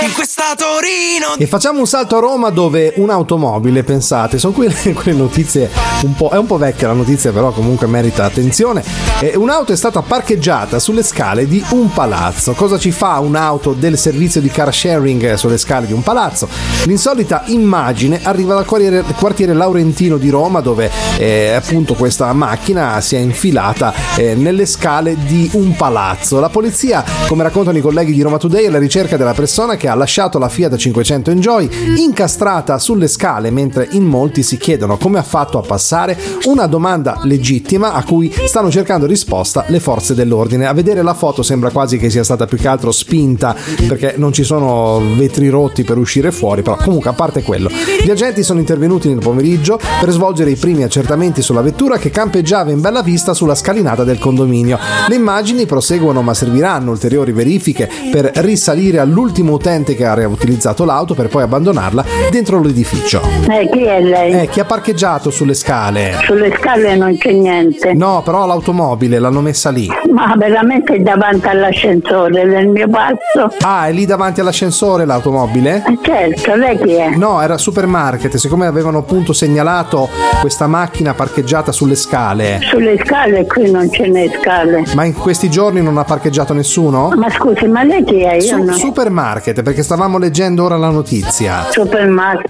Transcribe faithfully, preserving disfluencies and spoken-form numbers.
In questa Torino. E facciamo un salto a Roma, dove un'automobile, pensate, sono quelle, quelle notizie un po', è un po' vecchia la notizia, però comunque merita attenzione. E un'auto è stata parcheggiata sulle scale di un palazzo. Cosa ci fa un'auto del servizio di car sharing sulle scale di un palazzo? L'insolita immagine arriva dal quartiere, quartiere Laurentino di Roma, dove eh, appunto questa macchina si è infilata eh, nelle scale di un palazzo. La polizia, come raccontano i colleghi di Roma Today, è alla ricerca della persona che ha lasciato la Fiat cinquecento Enjoy incastrata sulle scale, mentre in molti si chiedono come ha fatto a passare, una domanda legittima a cui stanno cercando risposta le forze dell'ordine. A vedere la foto sembra quasi che sia stata più che altro spinta, perché non ci sono vetri rotti per uscire fuori, però comunque a parte quello, gli agenti sono intervenuti nel pomeriggio per svolgere i primi accertamenti sulla vettura che campeggiava in bella vista sulla scalinata del condominio. Le immagini proseguono, ma serviranno ulteriori verifiche per risalire all'ultimo utente che ha utilizzato l'auto per poi abbandonarla dentro l'edificio. Eh, chi è lei? Eh, chi ha parcheggiato sulle scale? Sulle scale non c'è niente. No, però l'automobile l'hanno messa lì. Ma veramente davanti all'ascensore del mio palazzo? Ah, è lì davanti all'ascensore l'automobile? Eh, certo, lei chi è? No, era supermarket, siccome avevano appunto segnalato questa macchina parcheggiata sulle scale. Sulle scale? Qui non ce n'è scale. Ma in questi giorni non ha parcheggiato nessuno? Ma scusi, ma lei chi è? Io Su- no. Supermarket, perché stavamo leggendo ora la notizia. Supermarket,